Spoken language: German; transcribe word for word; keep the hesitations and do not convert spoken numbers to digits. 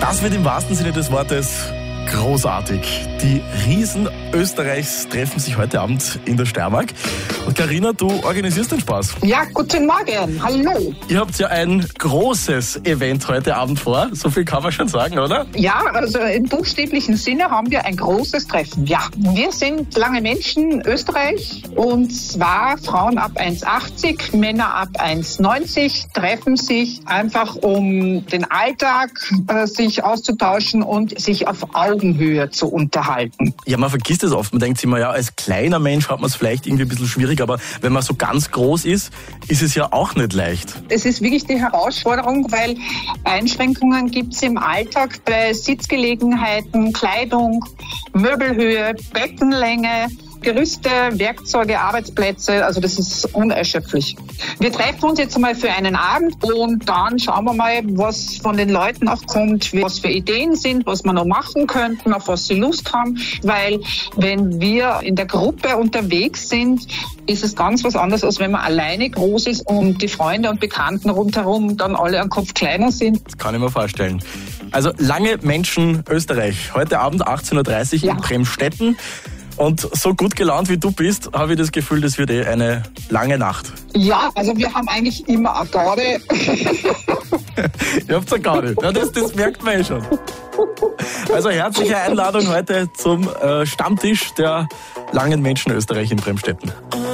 Das wird im wahrsten Sinne des Wortes großartig. Die Riesen Österreichs treffen sich heute Abend in der Steiermark. Und Carina, du organisierst den Spaß. Ja, guten Morgen. Hallo. Ihr habt ja ein großes Event heute Abend vor. So viel kann man schon sagen, oder? Ja, also im buchstäblichen Sinne haben wir ein großes Treffen. Ja, wir sind lange Menschen Österreich und zwar Frauen ab eins Komma achtzig, Männer ab eins Komma neunzig treffen sich einfach, um den Alltag äh, sich auszutauschen und sich auf Augenhöhe zu unterhalten. Ja, man vergisst es oft. Man denkt sich immer, ja, als kleiner Mensch hat man es vielleicht irgendwie ein bisschen schwierig, aber wenn man so ganz groß ist, ist es ja auch nicht leicht. Es ist wirklich die Herausforderung, weil Einschränkungen gibt es im Alltag bei Sitzgelegenheiten, Kleidung, Möbelhöhe, Bettenlänge, Gerüste, Werkzeuge, Arbeitsplätze, also das ist unerschöpflich. Wir treffen uns jetzt einmal für einen Abend und dann schauen wir mal, was von den Leuten auch kommt, was für Ideen sind, was wir noch machen könnten, auf was sie Lust haben, weil wenn wir in der Gruppe unterwegs sind, ist es ganz was anderes, als wenn man alleine groß ist und die Freunde und Bekannten rundherum dann alle einen Kopf kleiner sind. Das kann ich mir vorstellen. Also lange Menschen Österreich, heute Abend achtzehn Uhr dreißig ja. in Bremstetten. Und so gut gelaunt wie du bist, habe ich das Gefühl, das wird eh eine lange Nacht. Ja, also wir haben eigentlich immer eine Garde. Ihr habt eine Garde, ja, das, das merkt man eh schon. Also herzliche Einladung heute zum äh, Stammtisch der langen Menschen Österreich in Bremstetten.